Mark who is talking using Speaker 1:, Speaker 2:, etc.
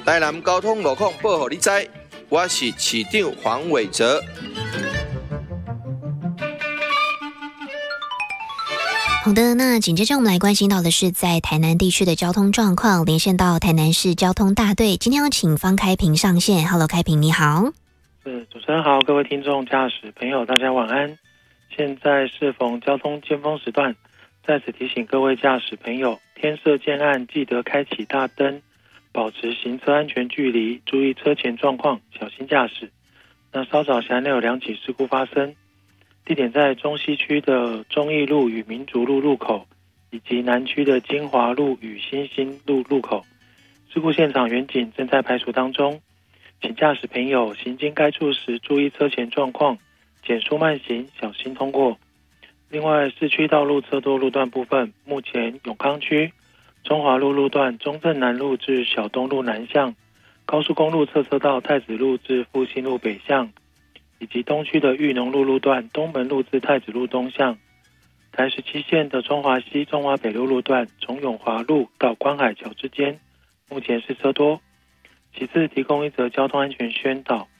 Speaker 1: 台南交通路况报给你知，我是市长黄伟哲。
Speaker 2: 好的，那紧接着我们来关心到的是在台南地区的交通状况，连线到台南市交通大队，今天要请方开平上线。Hello， 开平你好。
Speaker 3: 主持人好，各位听众驾驶朋友大家晚安。现在适逢交通尖峰时段，在此提醒各位驾驶朋友，天色渐暗，记得开启大灯，保持行车安全距离，注意车前状况，小心驾驶。那稍早前内有2起事故发生，地点在中西区的忠义路与民族路路口，以及南区的金华路与新兴路路口。事故现场员警正在排除当中，请驾驶朋友行经该处时注意车前状况，减速慢行，小心通过。另外，市区道路车多路段部分，目前永康区中华路路段中正南路至小东路南向，高速公路侧车道太子路至复兴路北向，以及东区的裕农路路段东门路至太子路东向，台17线的中华西中华北路路段从永华路到观海桥之间，目前是车多。其次，提供一则交通安全宣导，